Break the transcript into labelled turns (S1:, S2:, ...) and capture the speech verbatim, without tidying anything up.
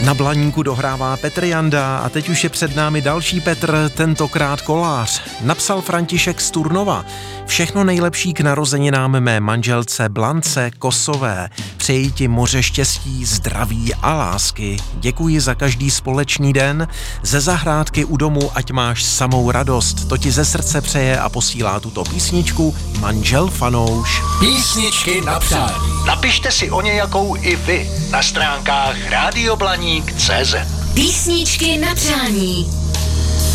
S1: Na Blaníku dohrává Petr Janda a teď už je před námi další Petr, tentokrát kolář. Napsal František z Turnova. Všechno nejlepší k narozeninám mé manželce Blance Kosové. Přeji ti moře štěstí, zdraví a lásky. Děkuji za každý společný den. Ze zahrádky u domu ať máš samou radost. To ti ze srdce přeje a posílá tuto písničku manžel Fanouš.
S2: Písničky na přání. Napište si o nějakou i vy na stránkách rádio blaník tečka cé zet.
S3: Písničky na přání.